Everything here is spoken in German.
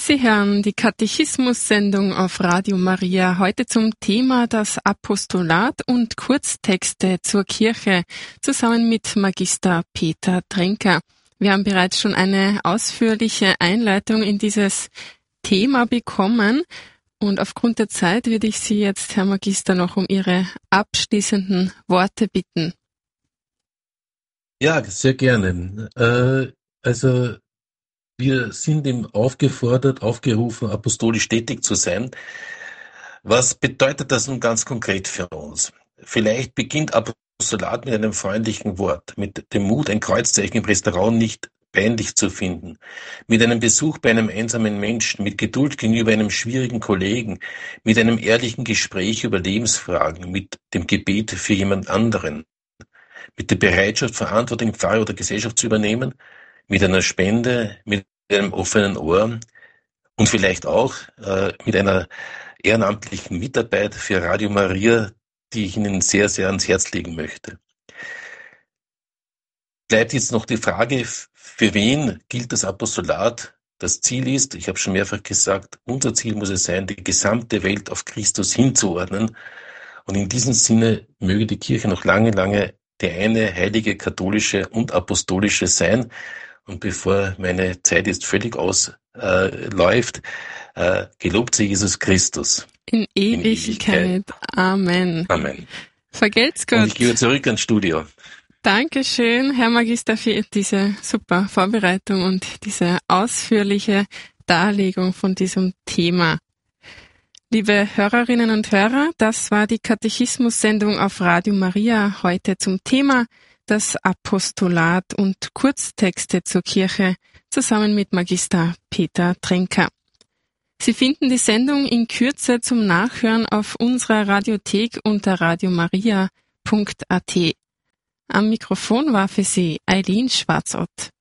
Sie hören die Katechismus-Sendung auf Radio Maria, heute zum Thema das Apostolat und Kurztexte zur Kirche, zusammen mit Magister Peter Trenker. Wir haben bereits schon eine ausführliche Einleitung in dieses Thema bekommen und aufgrund der Zeit würde ich Sie jetzt, Herr Magister, noch um Ihre abschließenden Worte bitten. Ja, sehr gerne. Wir sind ihm aufgerufen, apostolisch tätig zu sein. Was bedeutet das nun ganz konkret für uns? Vielleicht beginnt Apostolat mit einem freundlichen Wort, mit dem Mut, ein Kreuzzeichen im Restaurant nicht peinlich zu finden, mit einem Besuch bei einem einsamen Menschen, mit Geduld gegenüber einem schwierigen Kollegen, mit einem ehrlichen Gespräch über Lebensfragen, mit dem Gebet für jemand anderen, mit der Bereitschaft, Verantwortung in Pfarre oder Gesellschaft zu übernehmen, mit einer Spende, mit einem offenen Ohr und vielleicht auch mit einer ehrenamtlichen Mitarbeit für Radio Maria, die ich Ihnen sehr, sehr ans Herz legen möchte. Bleibt jetzt noch die Frage, für wen gilt das Apostolat? Das Ziel ist, ich habe schon mehrfach gesagt, unser Ziel muss es sein, die gesamte Welt auf Christus hinzuordnen. Und in diesem Sinne möge die Kirche noch lange, lange die eine heilige, katholische und apostolische sein. Und bevor meine Zeit jetzt völlig ausläuft, gelobt sei Jesus Christus. In Ewigkeit. Amen. Amen. Vergelt's Gott. Und ich gehe zurück ans Studio. Dankeschön, Herr Magister, für diese super Vorbereitung und diese ausführliche Darlegung von diesem Thema. Liebe Hörerinnen und Hörer, das war die Katechismus-Sendung auf Radio Maria heute zum Thema das Apostolat und Kurztexte zur Kirche, zusammen mit Magister Peter Trenker. Sie finden die Sendung in Kürze zum Nachhören auf unserer Radiothek unter radiomaria.at. Am Mikrofon war für Sie Eileen Schwarzott.